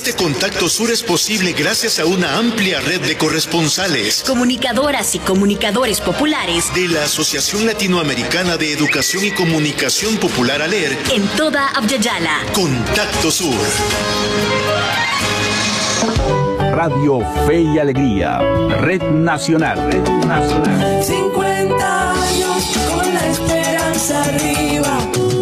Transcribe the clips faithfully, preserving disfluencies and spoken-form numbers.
Este Contacto Sur es posible gracias a una amplia red de corresponsales, comunicadoras y comunicadores populares de la Asociación Latinoamericana de Educación y Comunicación Popular ALER en toda Abya-Yala. Contacto Sur. Radio Fe y Alegría, Red Nacional, Red Nacional. cincuenta años con la esperanza arriba.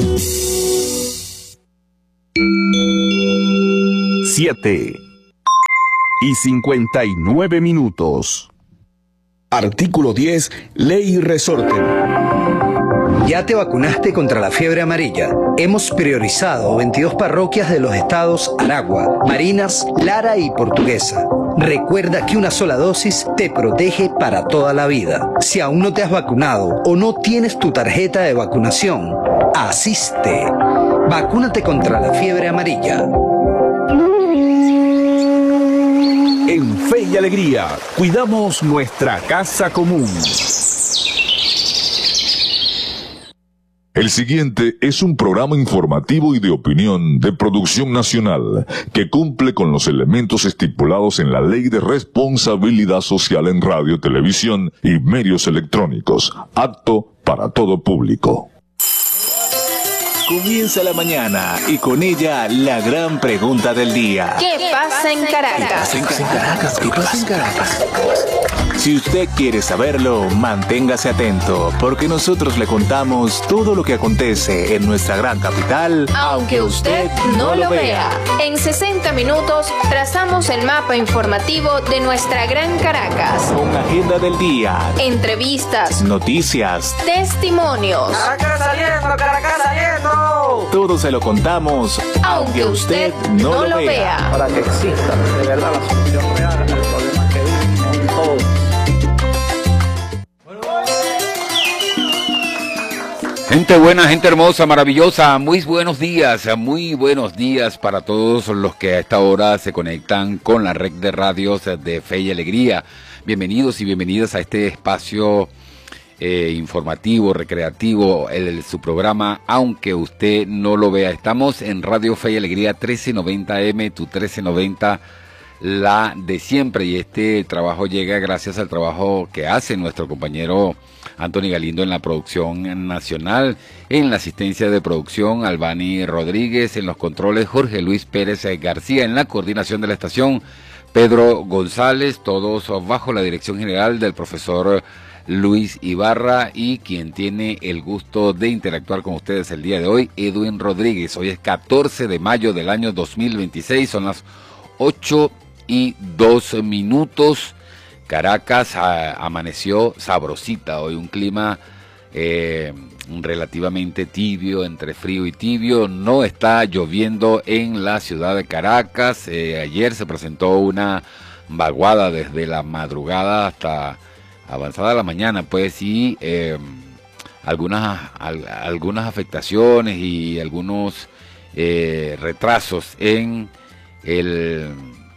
Siete y cincuenta y nueve minutos. Artículo diez, Ley Resorte. ¿Ya te vacunaste contra la fiebre amarilla? Hemos priorizado veintidós parroquias de los estados Aragua, Marinas, Lara y Portuguesa. Recuerda que una sola dosis te protege para toda la vida. Si aún no te has vacunado o no tienes tu tarjeta de vacunación, asiste. Vacúnate contra la fiebre amarilla. En Fe y Alegría, cuidamos nuestra casa común. El siguiente es un programa informativo y de opinión de producción nacional que cumple con los elementos estipulados en la Ley de Responsabilidad Social en Radio, Televisión y Medios Electrónicos, apto para todo público. Comienza la mañana y con ella la gran pregunta del día. ¿Qué pasa en Caracas? ¿Qué pasa en Caracas? ¿Qué pasa en Caracas? Si usted quiere saberlo, manténgase atento, porque nosotros le contamos todo lo que acontece en nuestra gran capital, aunque usted no lo vea. En sesenta minutos trazamos el mapa informativo de nuestra gran Caracas. Con agenda del día, entrevistas, noticias, testimonios. Caracas saliendo, Caracas saliendo. Todo se lo contamos, aunque usted no, no lo vea. vea. Para que exista de verdad la solución real a los problemas que vivimos todos. Gente buena, gente hermosa, maravillosa, muy buenos días, muy buenos días para todos los que a esta hora se conectan con la red de radios de Fe y Alegría. Bienvenidos y bienvenidas a este espacio eh, informativo, recreativo, el, el, su programa, aunque usted no lo vea. Estamos en Radio Fe y Alegría trece noventa M, tu trece noventa, la de siempre, y este trabajo llega gracias al trabajo que hace nuestro compañero Anthony Galindo en la producción nacional, en la asistencia de producción Albani Rodríguez, en los controles Jorge Luis Pérez García, en la coordinación de la estación Pedro González, todos bajo la dirección general del profesor Luis Ibarra, y quien tiene el gusto de interactuar con ustedes el día de hoy, Edwin Rodríguez. Hoy es catorce de mayo del año dos mil veintiséis, son las ocho y dos minutos. Caracas a, amaneció sabrosita hoy, un clima eh, relativamente tibio, entre frío y tibio. No está lloviendo en la ciudad de Caracas. Eh, ayer se presentó una vaguada desde la madrugada hasta avanzada la mañana, pues, y eh, algunas, al, algunas afectaciones y algunos eh, retrasos en el...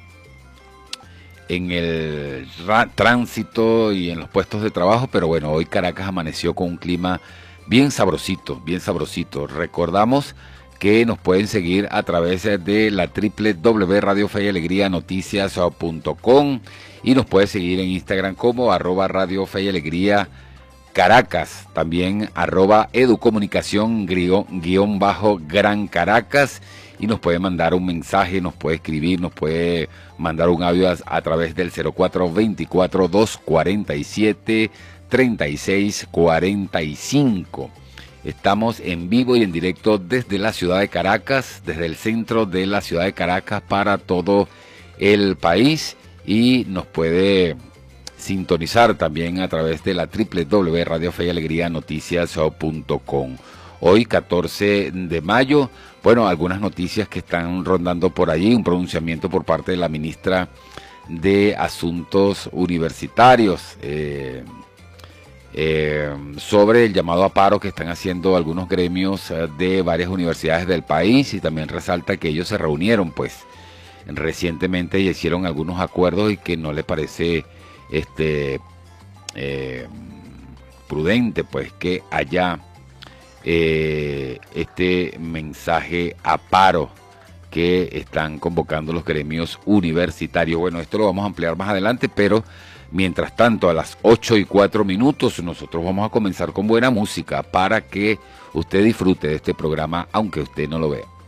en el tránsito y en los puestos de trabajo, pero bueno, hoy Caracas amaneció con un clima bien sabrosito, bien sabrosito. Recordamos que nos pueden seguir a través de la doble u doble u doble u punto radio fe y alegría noticias punto com y nos puede seguir en Instagram como arroba Radio Fe y Alegría Caracas, también arroba educomunicación guión bajo Gran Caracas, y nos puede mandar un mensaje, nos puede escribir, nos puede mandar un audio a, a través del cero cuatro veinticuatro, doscientos cuarenta y siete, treinta y seis cuarenta y cinco. Estamos en vivo y en directo desde la ciudad de Caracas, desde el centro de la ciudad de Caracas para todo el país, y nos puede sintonizar también a través de la doble u doble u doble u punto radio fe y alegría noticias punto com. Hoy catorce de mayo, bueno, algunas noticias que están rondando por allí, un pronunciamiento por parte de la ministra de Asuntos Universitarios eh, eh, sobre el llamado a paro que están haciendo algunos gremios de varias universidades del país, y también resalta que ellos se reunieron pues recientemente y hicieron algunos acuerdos y que no le parece este eh, prudente pues que haya Eh, este mensaje a paro que están convocando los gremios universitarios. Bueno, esto lo vamos a ampliar más adelante, pero mientras tanto, a las ocho y cuatro minutos, nosotros vamos a comenzar con buena música para que usted disfrute de este programa, aunque usted no lo vea.